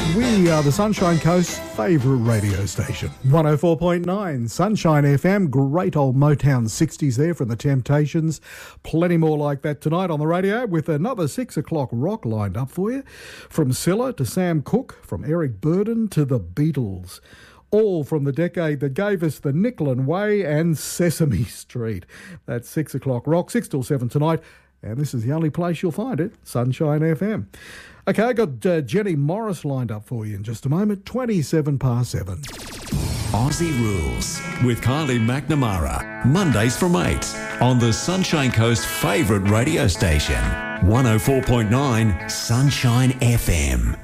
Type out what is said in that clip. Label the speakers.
Speaker 1: We are the Sunshine Coast's favourite radio station. 104.9 Sunshine FM. Great old Motown 60s there from the Temptations. Plenty more like that tonight on the radio with another 6 o'clock rock lined up for you. From Scylla to Sam Cooke, from Eric Burdon to the Beatles. All from the decade that gave us the Nicklin Way and Sesame Street. That's 6 o'clock rock, 6 till 7 tonight. And this is the only place you'll find it, Sunshine FM. Okay, I got Jenny Morris lined up for you in just a moment, 27 past 7.
Speaker 2: Aussie Rules with Kylie McNamara, Mondays from 8 on the Sunshine Coast favourite radio station, 104.9 Sunshine FM.